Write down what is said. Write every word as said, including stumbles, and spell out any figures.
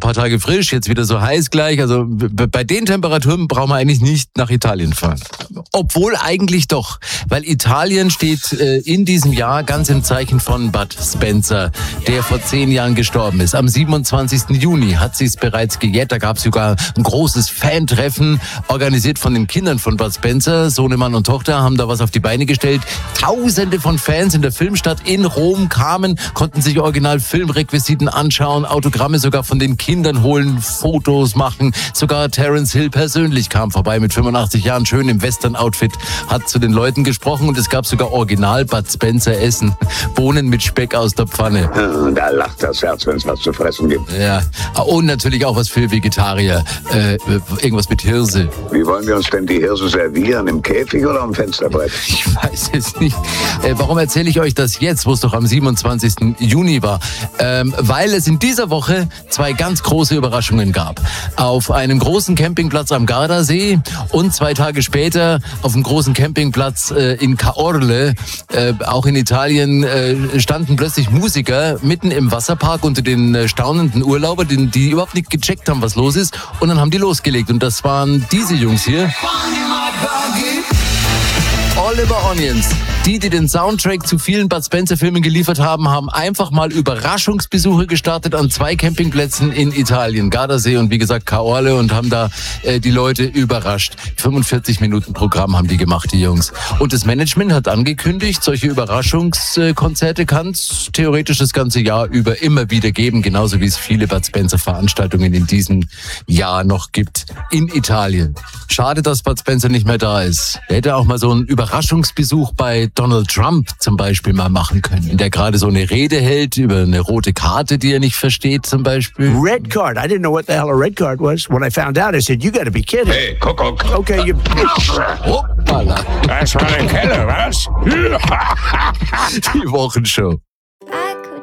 paar Tage frisch, jetzt wieder so heiß gleich. Also b- bei den Temperaturen brauchen wir eigentlich nicht nach Italien fahren. Obwohl eigentlich doch, weil Italien steht äh, in diesem Jahr ganz im Zeichen von Bud Spencer, der vor zehn Jahren gestorben ist. Am siebenundzwanzigsten Juni hat sie es bereits gejährt. Da gab es sogar ein großes Fan-Treffen, organisiert von den Kindern von Bud Spencer. Sohnemann und Tochter haben da was auf die Beine gestellt. Tausende von Fans in der Filmstadt in Rom kamen, konnten sich original Filmrequisiten anschauen, Autogramme sogar von den Kindern holen, Fotos machen. Sogar Terence Hill persönlich kam vorbei mit fünfundachtzig Jahren, schön im Western-Outfit, hat zu den Leuten gesprochen und es gab sogar original Bud Spencer Essen. Bohnen mit Speck aus der Pfanne. Da lacht das Herz, wenn es was zu fressen gibt. Ja, und natürlich auch was für Vegetarier. Äh, irgendwas mit Hirse. Wie wollen wir uns denn die Hirse servieren? Im Käfig oder am Fensterbrett? Ich weiß es nicht. Äh, warum erzähle ich euch das jetzt, wo es doch am siebenundzwanzigsten Juni war? Ähm, weil es in dieser Woche zwei ganz große Überraschungen gab. Auf einem großen Campingplatz am Gardasee und zwei Tage später auf einem großen Campingplatz äh, in Caorle, äh, auch in Italien, äh, standen plötzlich Musiker mitten im Wasserpark unter den äh, staunenden Urlaubern, die, die überhaupt nicht gecheckt haben, was los ist. Und dann haben die losgelegt. Und das waren diese Jungs hier. Oliver Onions. Die, die den Soundtrack zu vielen Bud Spencer-Filmen geliefert haben, haben einfach mal Überraschungsbesuche gestartet an zwei Campingplätzen in Italien, Gardasee und wie gesagt Caorle, und haben da äh, die Leute überrascht. fünfundvierzig Minuten Programm haben die gemacht, die Jungs. Und das Management hat angekündigt, solche Überraschungskonzerte kann es theoretisch das ganze Jahr über immer wieder geben, genauso wie es viele Bud Spencer-Veranstaltungen in diesem Jahr noch gibt in Italien. Schade, dass Bud Spencer nicht mehr da ist. Er hätte auch mal so einen Überraschungsbesuch bei Donald Trump zum Beispiel mal machen können, der gerade so eine Rede hält über eine rote Karte, die er nicht versteht zum Beispiel. Red card. I didn't know what the hell a red card was. When I found out, I said, you gotta be kidding. Hey, Kuckuck. Okay, you... Hoppala. Das war ein Keller, was? Die Wochenshow.